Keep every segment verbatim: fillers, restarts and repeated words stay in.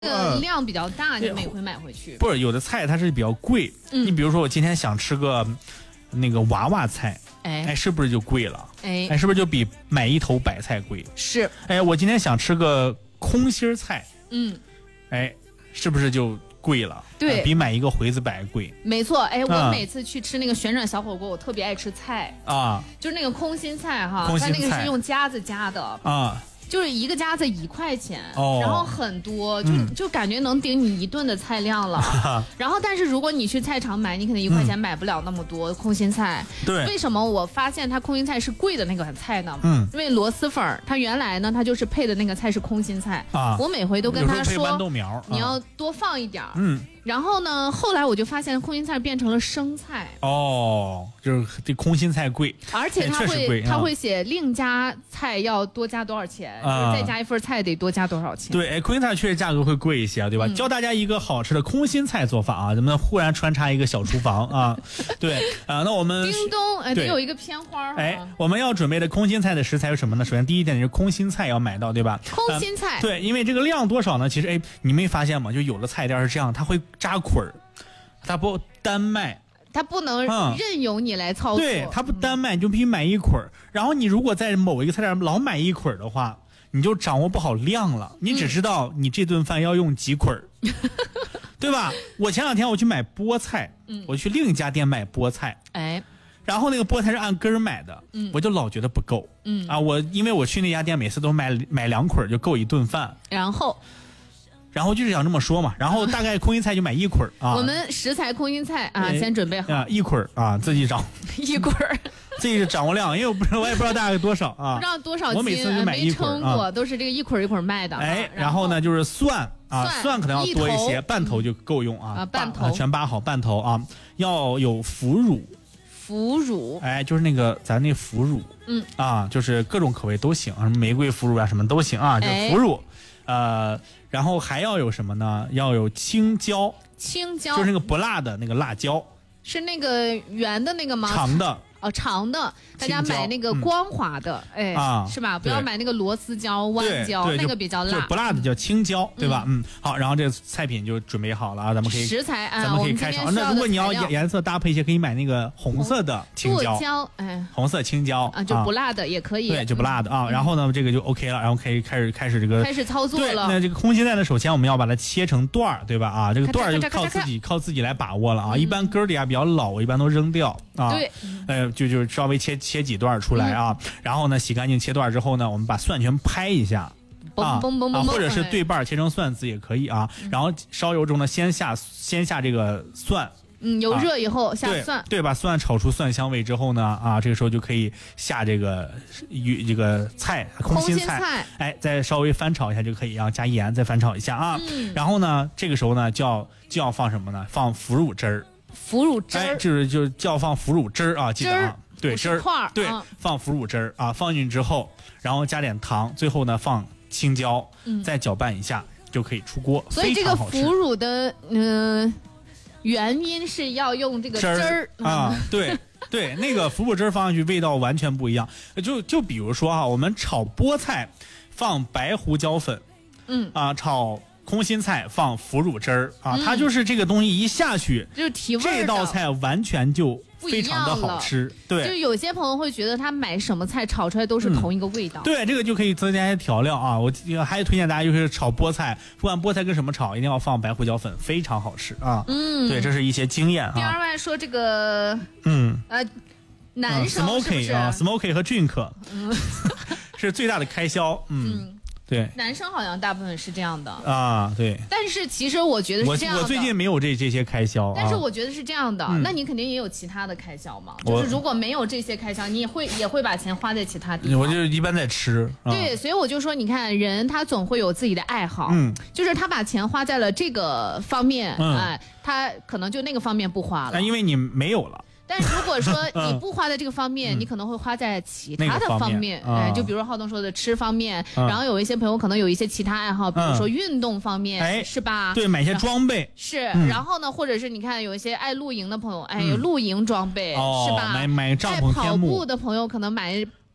呃量比较大，你每回买回去。 不是有的菜它是比较贵，嗯、你比如说我今天想吃个那个娃娃菜，哎哎，是不是就贵了？哎哎，是不是就比买一头白菜贵？ 是。 哎，我今天想吃个空心菜， 嗯， 哎，是不是就贵了？ 对、 呃，比买一个回子白贵。 没错，哎，我每次去吃那个旋转小火锅，我特别爱吃菜啊， 就是那个空心菜哈， 空心菜它那个是用夹子夹的啊。 就是一个夹子一块钱， 哦、 然后很多，就、 嗯、 就感觉能顶你一顿的菜量了。然后，但是如果你去菜场买，你可能一块钱买不了那么多、嗯、空心菜。 对， 为什么我发现它空心菜是贵的那个菜呢？ 嗯， 因为螺蛳粉它原来呢，它就是配的那个菜是空心菜啊。 我每回都跟他说， 豌豆苗啊、 你要多放一点。 嗯。 然后呢，后来我就发现空心菜变成了生菜哦，就是这空心菜贵， 而且它会、 哎、 它会写另加菜要多加多少钱，啊、就是再加一份菜得多加多少钱。 对，哎，空心菜确实价格会贵一些，对吧？嗯、教大家一个好吃的空心菜做法啊，咱们忽然穿插一个小厨房啊，对啊，那我们叮咚，哎，得有一个片花。 哎，我们要准备的空心菜的食材有什么呢？首先第一点是空心菜要买到，对吧？ 空心菜、 呃，对，因为这个量多少呢？其实哎，你没发现吗？就有的菜店是这样，它会扎捆儿，它不单卖， 它不能任由你来操作。 嗯、对，它不单卖，你就必须买一捆儿。然后你如果在某一个菜店老买一捆儿的话，你就掌握不好量了，你只知道你这顿饭要用几捆儿，嗯、对吧？我前两天我去买菠菜，嗯、我去另一家店买菠菜， 哎。 然后那个菠菜是按根儿买的，嗯，我就老觉得不够，嗯啊，我因为我去那家店每次都买买两捆就够一顿饭， 然后， 然后就是想这么说嘛，然后大概空心菜就买一捆啊。 我们食材空心菜啊，先准备好啊，一捆啊，自己掌一捆， 自己掌握量，因为我不知道我也不知道大概多少啊， 不知道多少斤， 我每次就买一捆啊，都是这个一捆一捆卖的。 哎，然后呢就是蒜啊，蒜可能要多一些，半头就够用啊， 半头全扒好半头啊，要有腐乳。 腐乳， 哎，就是那个咱那腐乳， 嗯啊，就是各种口味都行，什么玫瑰腐乳啊，什么都行啊，就腐乳，哎、呃，然后还要有什么呢？要有青椒， 青椒就是那个不辣的那个辣椒， 是那个圆的那个吗？ 长的。 哦，长的，大家买那个光滑的，嗯、哎、啊，是吧？不要买那个螺丝椒、弯椒，那个比较辣。 不辣的叫青椒，对吧？嗯，好，然后这个菜品就准备好了啊，咱们可以食材啊， 咱们可以开炒。那如果你要颜色搭配一些，可以买那个红色的青椒， 椒，哎， 红色青椒啊，就不辣的也可以， 对，就不辣的啊。然后呢，这个就 OK 了，然后可以开始开始这个开始操作了。 那这个空心菜呢，首先我们要把它切成段儿，对吧？啊，这个段儿就靠自己靠自己来把握了啊。一般根儿底下比较老，我一般都扔掉啊。 对， 呃，就就稍微切。切切几段出来啊，嗯、然后呢，洗干净切段之后呢，我们把蒜全拍一下， 啊啊， 或者是对半切成蒜子也可以啊。嗯、然后烧油中呢，先下先下这个蒜， 嗯，油热以后、啊、下蒜， 对，对，把蒜炒出蒜香味之后呢，啊，这个时候就可以下这个与这个菜空心菜， 空心菜哎，再稍微翻炒一下就可以，然后加盐再翻炒一下啊。嗯、然后呢，这个时候呢，就要就要放什么呢？放腐乳汁儿。 腐乳汁儿、 哎，就是就就要放腐乳汁儿啊，记得啊。对，汁儿，对， 啊、 放腐乳汁儿啊，放进去之后，然后加点糖，最后呢放青椒，嗯、再搅拌一下就可以出锅。 所以这个腐乳的嗯、呃、原因是要用这个汁儿啊，对对，那个腐乳汁儿放上去味道完全不一样。就就比如说啊，我们炒菠菜放白胡椒粉， 嗯啊炒。空心菜放腐乳汁儿啊，嗯、它就是这个东西一下去， 就是提味， 这道菜完全就非常的好吃。对， 就有些朋友会觉得他买什么菜炒出来都是同一个味道。 嗯、对，这个就可以增加一些调料啊。我还推荐大家就是炒菠菜，不管菠菜跟什么炒，一定要放白胡椒粉，非常好吃啊。 嗯， 对，这是一些经验啊。 第二位说这个， 嗯呃，男生是不是、 嗯、？Smoky 啊 ，Smoky 和 Drink，嗯，是最大的开销。嗯。嗯对， 男生好像大部分是这样的啊，对。 但是其实我觉得是这样的。 我我最近没有这这些开销， 但是我觉得是这样的。 嗯、 那你肯定也有其他的开销嘛？就是如果没有这些开销，你也会也会把钱花在其他地方。 我就一般在吃。 啊、对，所以我就说，你看人他总会有自己的爱好，嗯，就是他把钱花在了这个方面，嗯、哎，他可能就那个方面不花了。 那因为你没有了。 但是如果说你不花在这个方面，嗯、你可能会花在其他的方面， 那个、 哎，就比如浩东说的吃方面，嗯、然后有一些朋友可能有一些其他爱好，比如说运动方面， 哎、 嗯，是吧？ 对，买一些装备是， 嗯、 然后呢，或者是你看有一些爱露营的朋友，哎，有露营装备， 嗯、 是吧？ 买买帐篷、 爱跑步的朋友可能买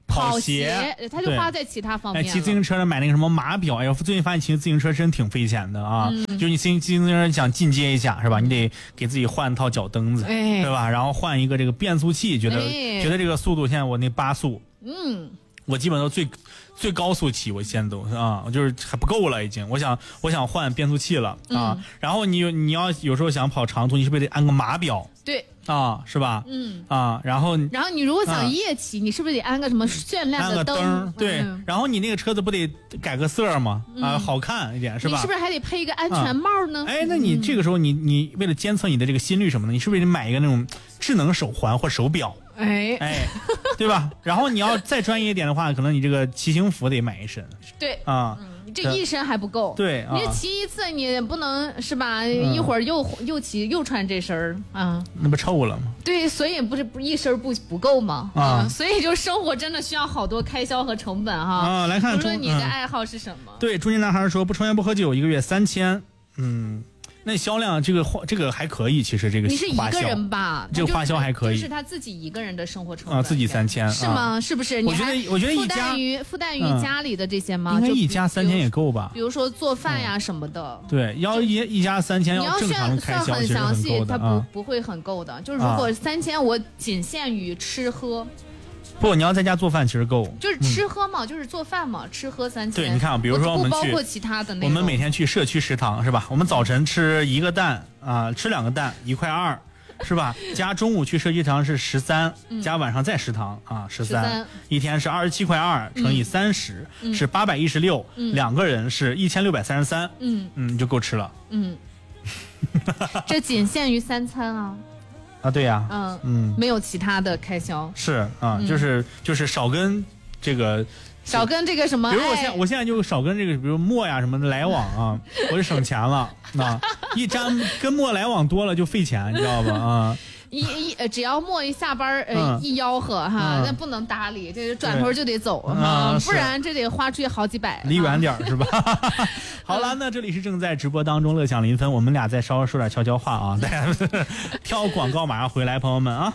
跑鞋， 他就花在其他方面了。 哎，骑自行车呢，买那个什么码表，哎呦，最近发现骑自行车真挺费钱的啊！嗯、就是你骑自行车想进阶一下是吧？你得给自己换套脚蹬子，哎、对吧？然后换一个这个变速器，觉得、哎、觉得这个速度现在我那八速，嗯，我基本都最最高速骑，我现在都啊，就是还不够了已经。我想我想换变速器了啊。嗯、然后你你要有时候想跑长途，你是不是得安个码表？ 对。 啊，是吧？嗯啊，然后然后你如果想夜骑，啊、你是不是得安个什么炫亮的灯？ 灯对、嗯，然后你那个车子不得改个色吗？嗯、啊，好看一点是吧？ 你是不是还得配一个安全帽呢？ 啊、哎，那你这个时候你你为了监测你的这个心率什么的，你是不是得买一个那种智能手环或手表？ 哎哎，对吧？然后你要再专业一点的话，可能你这个骑行服得买一身。 对啊。 嗯这一身还不够， 对， 你这骑一次你不能是吧？嗯、一会儿又又骑又穿这身儿啊， 那不臭了吗？ 对，所以不是不一身不不够吗？啊、嗯，所以就生活真的需要好多开销和成本哈。 啊，来看， 无论你的爱好是什么。 嗯、对，中年男孩说不抽烟不喝酒，一个月三千，嗯。那销量这个这个还可以，其实这个你是一个人吧？ 这个花销还可以， 就是他自己一个人的生活成本啊，自己三千是吗？是不是？ 我觉得我觉得一家负担于负担于家里的这些吗？ 应该一家三千也够吧？ 比如说做饭呀什么的。 对，要一一家三千要正常开销， 其实很够的。它不不会很够的，就是如果三千我仅限于吃喝。 不，你要在家做饭其实够， 就是吃喝嘛，嗯、就是做饭嘛，吃喝三千。 对，你看，比如说我们去， 不包括其他的那我们每天去社区食堂是吧？我们早晨吃一个蛋啊、呃，吃两个蛋一块二，是吧？加中午去社区食堂是十三、嗯，加晚上再食堂啊十三，一天是二十七块二乘以三十、嗯、是八百一十六，两个人是一千六百三十三，嗯嗯，就够吃了，嗯， 这仅限于三餐啊。 啊，对呀、啊， 嗯嗯，没有其他的开销， 是啊，嗯、就是就是少跟这个少跟这个什么， 比如我现在、哎、我现在就少跟这个，比如墨呀什么的来往啊，我就省钱了啊，一沾跟墨来往多了就费钱，你知道吧啊。 一一呃，只要墨一下班呃、嗯、一吆喝哈，那、嗯、不能搭理，这转头就得走哈、嗯，不然这得花出去好几百。 离远点是吧？好了，那这里是正在直播当中，乐享临分，我们俩再稍微说点悄悄话啊，大家跳广告马上回来，朋友们啊。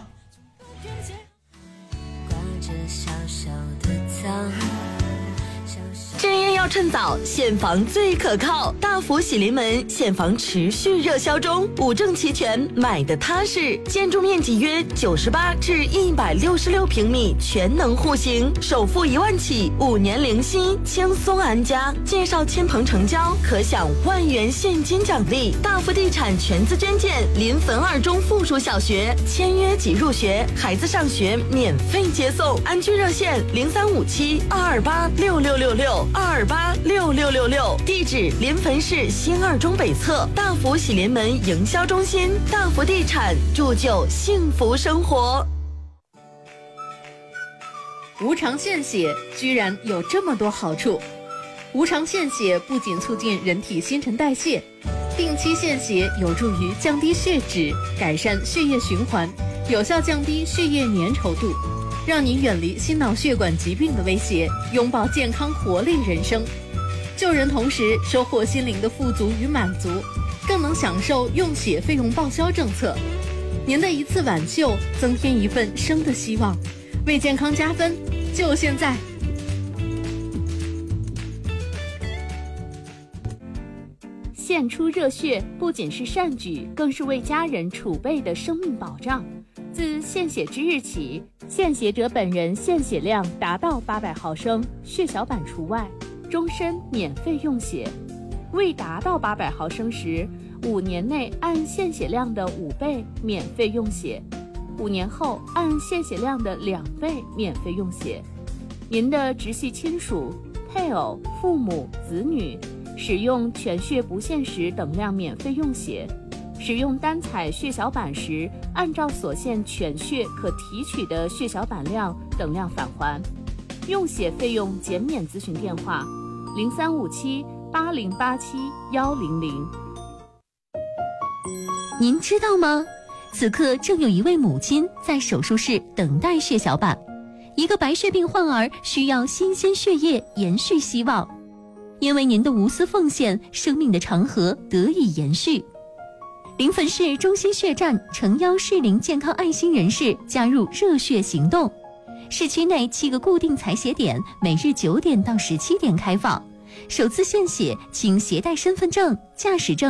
正业要趁早，现房最可靠。大福喜临门，现房持续热销中，五证齐全，买的踏实。建筑面积约九十八至一百六十六平米，全能户型，首付一万起，五年零息，轻松安家。介绍亲朋成交，可享万元现金奖励。大福地产全资捐建临汾二中附属小学，签约即入学，孩子上学免费接送。安居热线零三五七二二八六六六六。二二八六六六六，地址临汾市新二中北侧大福喜临门营销中心。大福地产铸就幸福生活。 无偿献血居然有这么多好处！无偿献血不仅促进人体新陈代谢，定期献血有助于降低血脂，改善血液循环，有效降低血液粘稠度。让您远离心脑血管疾病的威胁，拥抱健康活力人生。救人同时收获心灵的富足与满足，更能享受用血费用报销政策。您的一次挽救，增添一份生的希望，为健康加分，就现在！献出热血不仅是善举，更是为家人储备的生命保障。自献血之日起，献血者本人献血量达到八百毫升，血小板除外，终身免费用血。未达到八百毫升时，五年内按献血量的五倍免费用血，五年后按献血量的两倍免费用血。您的直系亲属、配偶、父母、子女使用全血不限时等量免费用血。使用单采血小板时，按照所限全血可提取的血小板量等量返还。用血费用减免咨询电话：零三五七八零八七幺零零。 您知道吗？此刻正有一位母亲在手术室等待血小板，一个白血病患儿需要新鲜血液延续希望。因为您的无私奉献，生命的长河得以延续。临汾市中心血站诚邀适龄健康爱心人士加入热血行动， 市区内七个固定采血点，每日九点到十七点开放。首次献血，请携带身份证、驾驶证。